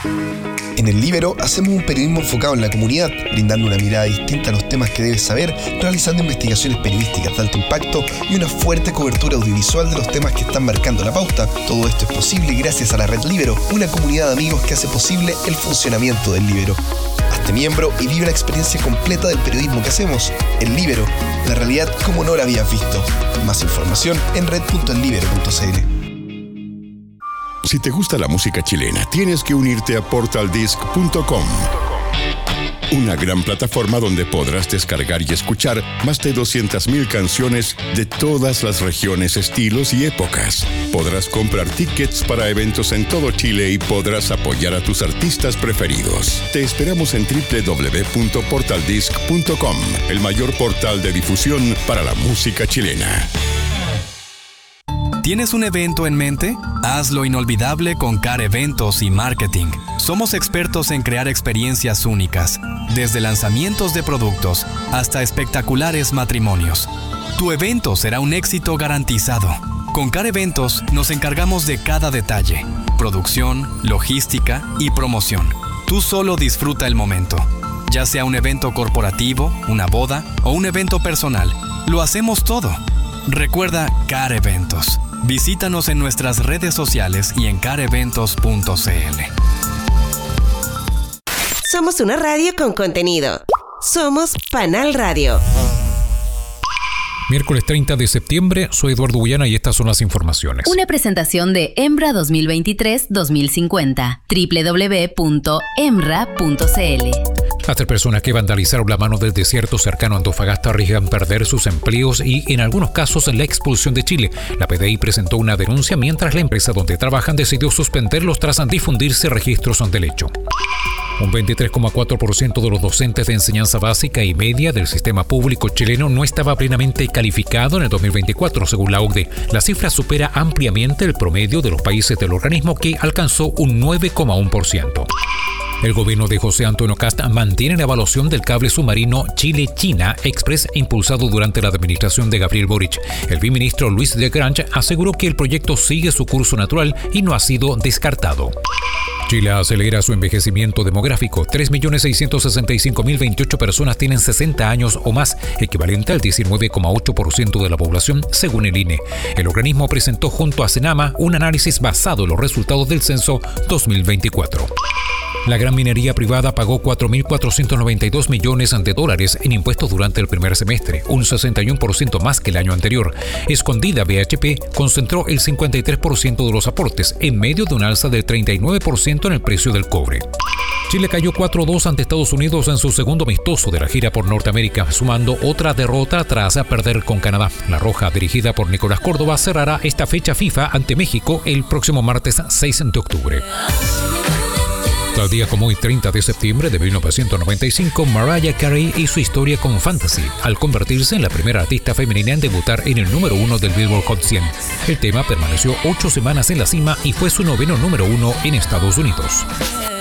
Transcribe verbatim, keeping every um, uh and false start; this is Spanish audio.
En El Líbero hacemos un periodismo enfocado en la comunidad, brindando una mirada distinta a los temas que debes saber, realizando investigaciones periodísticas de alto impacto y una fuerte cobertura audiovisual de los temas que están marcando la pauta. Todo esto es posible gracias a la Red Líbero, una comunidad de amigos que hace posible el funcionamiento del Líbero. Hazte miembro y vive la experiencia completa del periodismo que hacemos. El Líbero, la realidad como no la habías visto. Más información en red punto el líbero punto c l. Si te gusta la música chilena, tienes que unirte a portal disc punto com. Una gran plataforma donde podrás descargar y escuchar más de doscientas mil canciones de todas las regiones, estilos y épocas. Podrás comprar tickets para eventos en todo Chile y podrás apoyar a tus artistas preferidos. Te esperamos en doble u doble u doble u punto portal disc punto com, el mayor portal de difusión para la música chilena. ¿Tienes un evento en mente? Hazlo inolvidable con C A R Eventos y Marketing. Somos expertos en crear experiencias únicas, desde lanzamientos de productos hasta espectaculares matrimonios. Tu evento será un éxito garantizado. Con C A R Eventos nos encargamos de cada detalle: producción, logística y promoción. Tú solo disfruta el momento. Ya sea un evento corporativo, una boda o un evento personal, lo hacemos todo. Recuerda C A R Eventos. Visítanos en nuestras redes sociales y en car eventos punto c l. Somos una radio con contenido. Somos Panal Radio. Miércoles treinta de septiembre, soy Eduardo Bullana y estas son las informaciones. Una presentación de EMRA dos mil veintitrés dos mil cincuenta. doble u doble u doble u punto emra punto c l. Las tres personas que vandalizaron la mano del desierto cercano a Antofagasta arriesgan perder sus empleos y, en algunos casos, la expulsión de Chile. La P D I presentó una denuncia mientras la empresa donde trabajan decidió suspenderlos tras difundirse registros del hecho. Un veintitrés coma cuatro por ciento de los docentes de enseñanza básica y media del sistema público chileno no estaba plenamente calificado en el dos mil veinticuatro, según la O C D E. La cifra supera ampliamente el promedio de los países del organismo, que alcanzó un nueve coma uno por ciento. El gobierno de José Antonio Kast mantiene la evaluación del cable submarino Chile-China Express impulsado durante la administración de Gabriel Boric. El viceministro Luis de Grange aseguró que el proyecto sigue su curso natural y no ha sido descartado. Chile acelera su envejecimiento demográfico. tres millones seiscientos sesenta y cinco mil veintiocho personas tienen sesenta años o más, equivalente al diecinueve coma ocho por ciento de la población, según el I N E. El organismo presentó junto a Senama un análisis basado en los resultados del censo dos mil veinticuatro. La gran minería privada pagó cuatro mil cuatrocientos noventa y dos millones de dólares en impuestos durante el primer semestre, un sesenta y uno por ciento más que el año anterior. Escondida B H P concentró el cincuenta y tres por ciento de los aportes, en medio de un alza del treinta y nueve por ciento en el precio del cobre. Chile cayó cuatro dos ante Estados Unidos en su segundo amistoso de la gira por Norteamérica, sumando otra derrota tras perder con Canadá. La Roja, dirigida por Nicolás Córdoba, cerrará esta fecha FIFA ante México el próximo martes seis de octubre. Tal día como hoy, treinta de septiembre de mil novecientos noventa y cinco, Mariah Carey y su historia con Fantasy, al convertirse en la primera artista femenina en debutar en el número uno del Billboard Hot cien. El tema permaneció ocho semanas en la cima y fue su noveno número uno en Estados Unidos.